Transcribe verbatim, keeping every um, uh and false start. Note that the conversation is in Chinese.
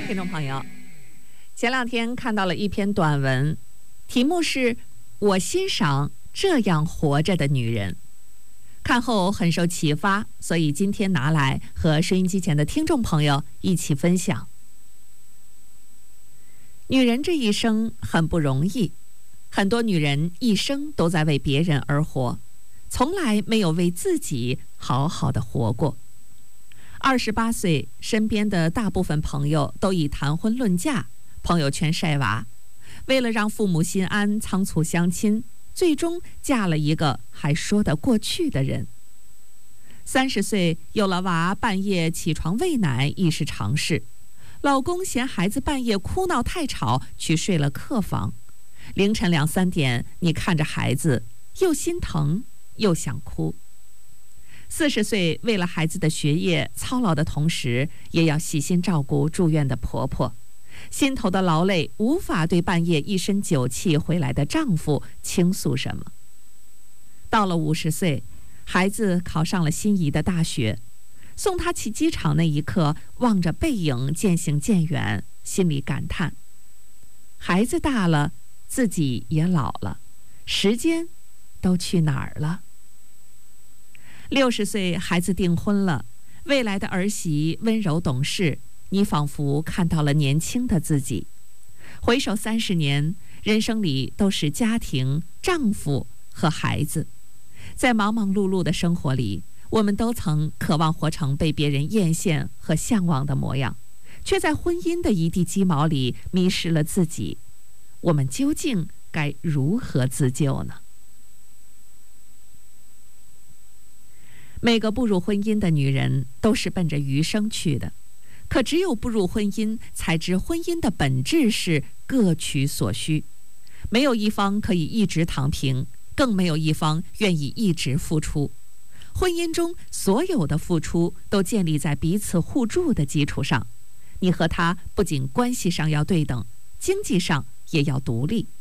听众朋友，前两天看到了一篇短文，题目是我欣赏这样活着的女人。看后很受启发，所以今天拿来和收音机前的听众朋友一起分享。女人这一生很不容易，很多女人一生都在为别人而活，从来没有为自己好好的活过。二十八岁，身边的大部分朋友都已谈婚论嫁，朋友圈晒娃，为了让父母心安，仓促相亲，最终嫁了一个还说得过去的人。三十岁有了娃，半夜起床喂奶已是常事，老公嫌孩子半夜哭闹太吵，去睡了客房。凌晨两三点，你看着孩子，又心疼又想哭。四十岁为了孩子的学业操劳的同时，也要细心照顾住院的婆婆，心头的劳累无法对半夜一身酒气回来的丈夫倾诉什么。到了五十岁，孩子考上了心仪的大学，送他去机场那一刻，望着背影渐行渐远，心里感叹：孩子大了，自己也老了，时间都去哪儿了？六十岁，孩子订婚了，未来的儿媳温柔懂事，你仿佛看到了年轻的自己。回首三十年，人生里都是家庭、丈夫和孩子，在忙忙碌碌的生活里，我们都曾渴望活成被别人艳羡和向往的模样，却在婚姻的一地鸡毛里迷失了自己。我们究竟该如何自救呢？每个步入婚姻的女人都是奔着余生去的，可只有步入婚姻，才知婚姻的本质是各取所需，没有一方可以一直躺平，更没有一方愿意一直付出。婚姻中所有的付出都建立在彼此互助的基础上，你和他不仅关系上要对等，经济上也要独立。